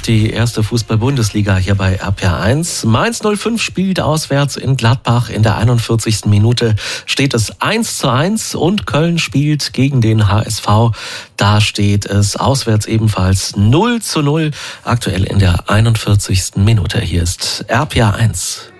die erste Fußball-Bundesliga hier bei RPR1. Mainz 05 spielt auswärts in Gladbach. In der 41. Minute steht es 1:1 und Köln spielt gegen den HSV. Da steht es auswärts ebenfalls 0:0. Aktuell in der 41. Minute. Hier ist RPR1.